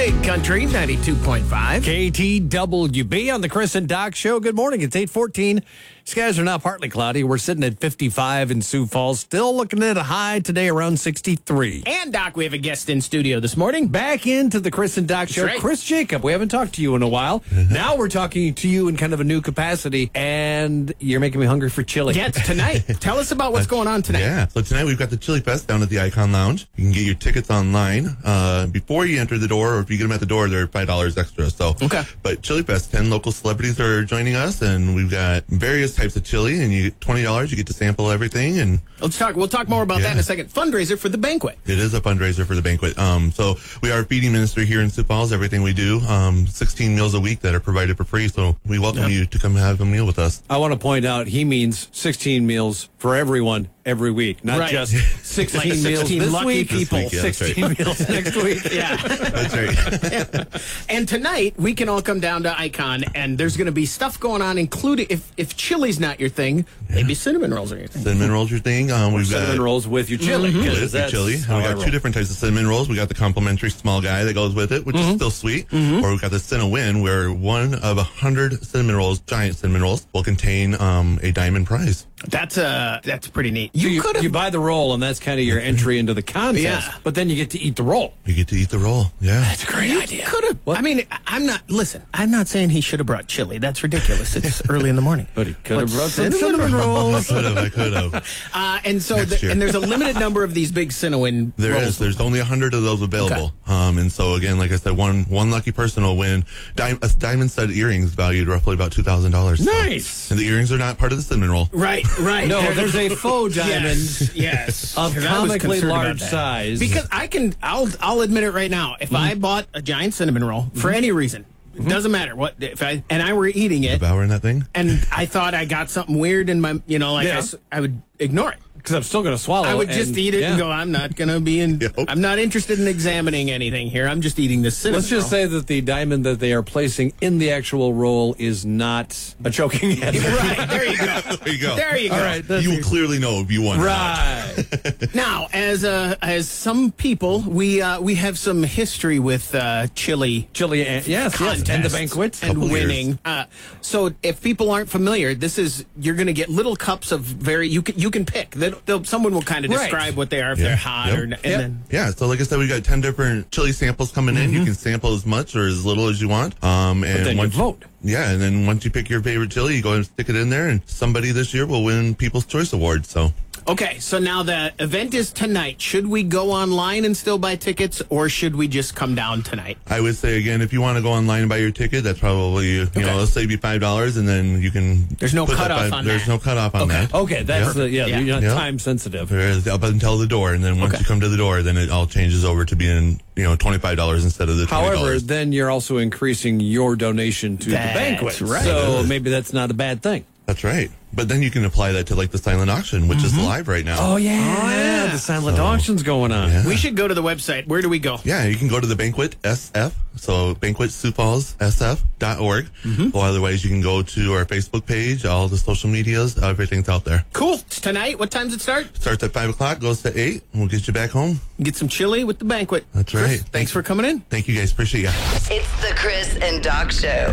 Big Country 92.5. KTWB on the Chris and Doc Show. Good morning. It's 8:14. Skies are now partly cloudy. We're sitting at 55 in Sioux Falls. Still looking at a high today around 63. And, Doc, we have a guest in studio this morning. Back into the Chris and Doc Show. Right. Chris Jacob. We haven't talked to you in a while. Now we're talking to you in kind of a new capacity, and you're making me hungry for chili. Yeah, it's tonight. Tell us about what's going on tonight. Yeah, so tonight we've got the Chili Fest down at the Icon Lounge. You can get your tickets online before you enter the door, or if you get them at the door, they're $5 extra. So, Okay. But Chili Fest, 10 local celebrities are joining us, and we've got various types of chili, and you get $20. You get to sample everything, and We'll talk more about that in a second. Fundraiser for the banquet. it is a fundraiser for the banquet. So we are a feeding ministry here in Sioux Falls. Everything we do, 16 meals a week that are provided for free. So we welcome you to come have a meal with us. I want to point out he means 16 meals for everyone every week, not Right. just 16 Like meals 16 this lucky week, people. This week, yeah, that's 16 meals next week. Yeah. That's right. And tonight, we can all come down to Icon, and there's going to be stuff going on, including, if chili's not your thing, maybe cinnamon rolls are your thing. Cinnamon rolls your thing. We've Cinnamon got rolls with your chili. 'cause with the that's chili. how We I got roll. two different types of cinnamon rolls. We got the complimentary small guy that goes with it, which is still sweet. Or we've got the Cinnawin, where one of 100 cinnamon rolls, giant cinnamon rolls, will contain a diamond prize. That's pretty neat. You could have. buy the roll, and that's kind of your entry into the contest. Yeah. But then you get to eat the roll. You get to eat the roll. Yeah. That's a great idea. Could have. I mean, I'm not saying he should have brought chili. That's ridiculous. It's early in the morning. But he could have But brought some cinnamon cinnamon rolls. I could have. And so, Next year. and there's a limited number of these big Cinnawin There rolls. is. There's only 100 of those available. And so again, like I said, one lucky person will win a diamond stud earrings valued roughly about $2,000. Nice. And the earrings are not part of the cinnamon roll. Right. No, there's a faux diamond Yes. of 'Cause I was comically concerned about large that. size. Because I'll admit it right now. If I bought a giant cinnamon roll for any reason, it doesn't matter what, and I were eating it, Devouring that thing. and I thought I got something weird in my, Yeah. I would ignore it. because I'm still going to swallow. I would just eat it and go, I'm not going to be in, Yep. I'm not interested in examining anything here. I'm just eating this cinnamon Let's just roll. say that the diamond that they are placing in the actual roll is not a choking hazard. Right, there you go. There you go. There you go. All right, that's You will clearly know if you won. Right. Now, as some people, we have some history with chili Chili, and, yes, and the contests banquets. and Couple years. winning. So if people aren't familiar, you're going to get little cups of you can pick. Someone will kind of Right. describe what they are if Yeah. they're hot Yep. or and Yep. then. Yeah, so like I said, we got 10 different chili samples coming in. You can sample as much or as little as you want. And then you once vote. Yeah, and then once you pick your favorite chili, you go and stick it in there, and somebody this year will win People's Choice Award. So Okay, so now the event is tonight. Should we go online and still buy tickets, or should we just come down tonight? I would say again, if you want to go online and buy your ticket, that's probably let's save you $5, and then you can. There's no put that cutoff on There's that. no cutoff on that. Okay, that's Yeah. you're not Yeah. time sensitive. There is up until the door, and then once Okay. you come to the door, then it all changes over to being $25 instead of the $20. However, then you're also increasing your donation to That's the banquet. right. So maybe that's not a bad thing. That's right. But then you can apply that to like the silent auction, which is live right now. Oh yeah, the silent auction's going on. Yeah. We should go to the website. Where do we go? Yeah, you can go to the banquet SF, so banquetsioufallssf.org. Or otherwise, you can go to our Facebook page, all the social medias, everything's out there. Cool. It's tonight. What time does it start? Starts at 5 o'clock, goes to 8, and we'll get you back home. Get some chili with the banquet. That's Chris, right. Thanks for coming in. Thank you guys. Appreciate you. It's the Chris and Doc Show.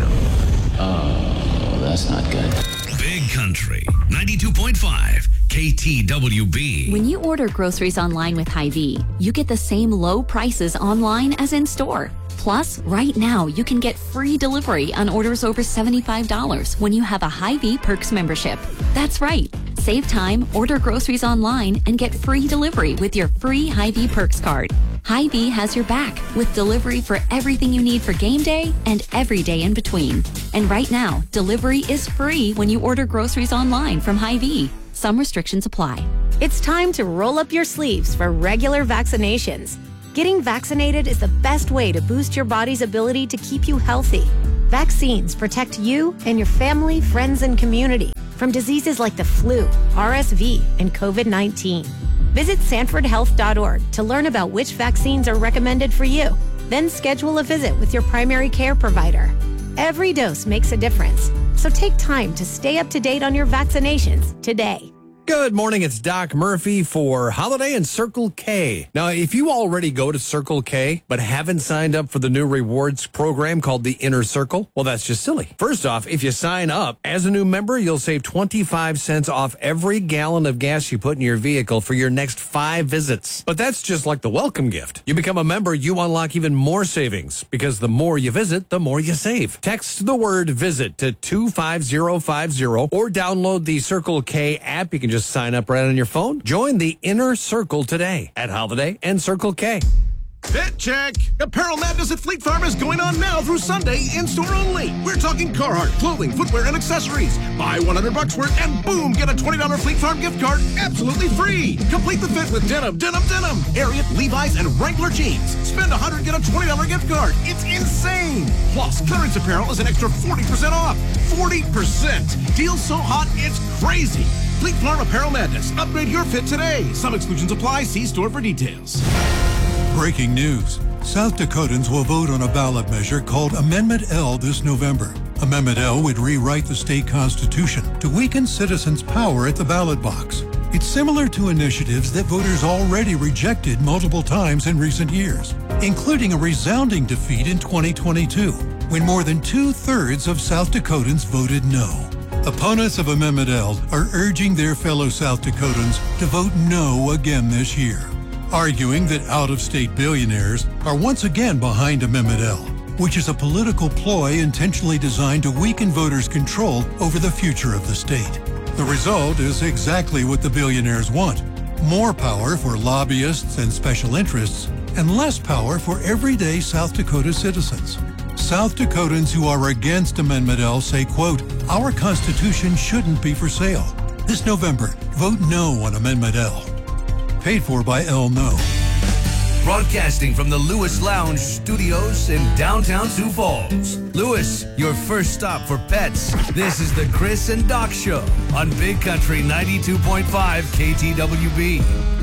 Oh, that's not good. Big Country 92.5 KTWB. When you order groceries online with Hy-Vee, you get the same low prices online as in store. Plus, right now, you can get free delivery on orders over $75 when you have a Hy-Vee Perks membership. That's right. Save time, order groceries online, and get free delivery with your free Hy-Vee Perks card. Hy-Vee has your back with delivery for everything you need for game day and every day in between. And right now, delivery is free when you order groceries online from Hy-Vee. Some restrictions apply. It's time to roll up your sleeves for regular vaccinations. Getting vaccinated is the best way to boost your body's ability to keep you healthy. Vaccines protect you and your family, friends, and community from diseases like the flu, RSV, and COVID-19. Visit sanfordhealth.org to learn about which vaccines are recommended for you. Then schedule a visit with your primary care provider. Every dose makes a difference, so take time to stay up to date on your vaccinations today. Good morning. It's Doc Murphy for Holiday and Circle K. Now, if you already go to Circle K but haven't signed up for the new rewards program called the Inner Circle, well, that's just silly. First off, if you sign up as a new member, you'll save 25 cents off every gallon of gas you put in your vehicle for your next 5 visits. But that's just like the welcome gift. You become a member, you unlock even more savings because the more you visit, the more you save. Text the word VISIT to 25050 or download the Circle K app. You can just sign up right on your phone. Join the Inner Circle today at Holiday and Circle K. Fit check. Apparel Madness at Fleet Farm is going on now through Sunday, in-store only. We're talking Carhartt, clothing, footwear, and accessories. Buy $100 worth and boom, get a $20 Fleet Farm gift card absolutely free. Complete the fit with denim, Ariat, Levi's, and Wrangler jeans. Spend $100, get a $20 gift card. It's insane. Plus, clearance apparel is an extra 40% off. 40%. Deals so hot, it's crazy. Fleet Farm Apparel Madness. Upgrade your fit today. Some exclusions apply. See store for details. Breaking news. South Dakotans will vote on a ballot measure called Amendment L this November. Amendment L would rewrite the state constitution to weaken citizens' power at the ballot box. It's similar to initiatives that voters already rejected multiple times in recent years, including a resounding defeat in 2022, when more than 2/3 of South Dakotans voted no. Opponents of Amendment L are urging their fellow South Dakotans to vote no again this year, arguing that out-of-state billionaires are once again behind Amendment L, which is a political ploy intentionally designed to weaken voters' control over the future of the state. The result is exactly what the billionaires want: more power for lobbyists and special interests, and less power for everyday South Dakota citizens. South Dakotans who are against Amendment L say, quote, "Our Constitution shouldn't be for sale." This November, vote no on Amendment L. Paid for by El No. Broadcasting from the Lewis Lounge Studios in downtown Sioux Falls. Lewis, your first stop for pets. This is the Chris and Doc Show on Big Country 92.5 KTWB.